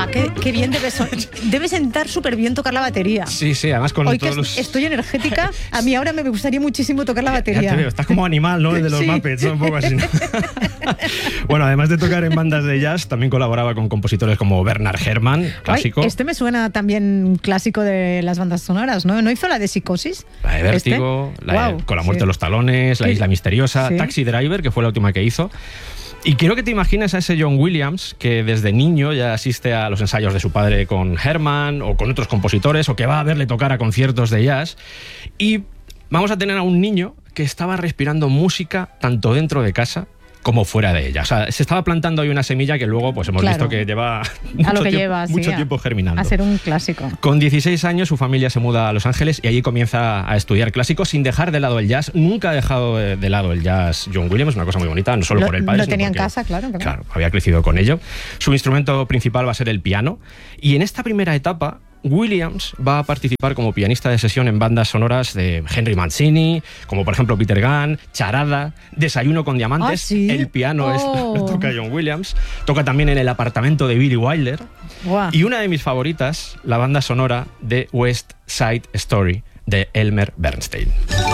¡Guau! Qué bien debe sentar súper bien tocar la batería. Sí, además con Hoy todos que los... estoy energética, a mí ahora me gustaría muchísimo tocar la batería. Ya te veo, estás como animal, ¿no? El de los Sí. Muppets, ¿no? Un poco así, ¿no? Bueno, además de tocar en bandas de jazz, también colaboraba con compositores como Bernard Herrmann, clásico. Ay, este me suena también clásico de las bandas sonoras, ¿no? ¿No hizo la de Psicosis? La de Vértigo, Con la muerte de los talones, La isla misteriosa, Sí. Taxi Driver, que fue la última que hizo. Y quiero que te imagines a ese John Williams que desde niño ya asiste a los ensayos de su padre con Herman o con otros compositores, o que va a verle tocar a conciertos de jazz. Y vamos a tener a un niño que estaba respirando música tanto dentro de casa como fuera de ella. O sea, se estaba plantando ahí una semilla que luego pues hemos visto que lleva mucho tiempo germinando. A ser un clásico. Con 16 años su familia se muda a Los Ángeles y allí comienza a estudiar clásico sin dejar de lado el jazz. Nunca ha dejado de lado el jazz John Williams, una cosa muy bonita, no solo por el padre. Lo tenía en porque, casa, claro. Claro, había crecido con ello. Su instrumento principal va a ser el piano y en esta primera etapa Williams va a participar como pianista de sesión en bandas sonoras de Henry Mancini, como por ejemplo Peter Gunn, Charada, Desayuno con Diamantes. ¿Sí? El piano lo toca John Williams. Toca también en El apartamento de Billy Wilder. Wow. Y una de mis favoritas, la banda sonora de West Side Story de Elmer Bernstein.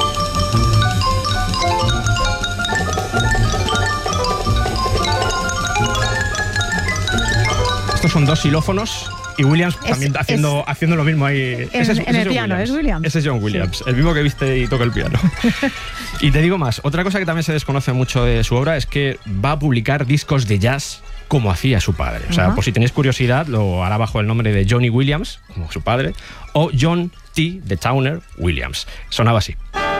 Estos son dos xilófonos. Y Williams también haciendo lo mismo ahí. Ese es el piano, ¿es Williams? Ese es John Williams, sí. El mismo que viste y toca el piano. Y te digo más, otra cosa que también se desconoce mucho de su obra es que va a publicar discos de jazz como hacía su padre. O sea, por si tenéis curiosidad, lo hará bajo el nombre de Johnny Williams, como su padre, o John T. de Towner Williams. Sonaba así.